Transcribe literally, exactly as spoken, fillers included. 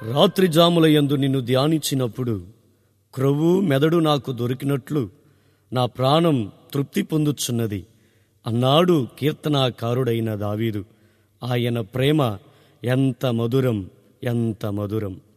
రాత్రి జాముల యందు నిన్ను ధ్యానించినప్పుడు క్రొవ్వు మెదడు నాకు దొరికినట్లు నా ప్రాణం తృప్తి పొందుచున్నది అన్నాడు కీర్తనాకారుడైన దావీదు. ఆయన ప్రేమ ఎంత మధురం, ఎంత మధురం!